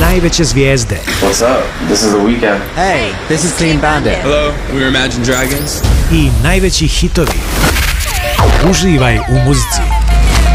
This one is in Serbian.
najveće zvijezde. What's up? This is The Weeknd. Hey, this is Clean Bandit. Hello, we're Imagine Dragons. I najveći hitovi. Uživaj u muzici.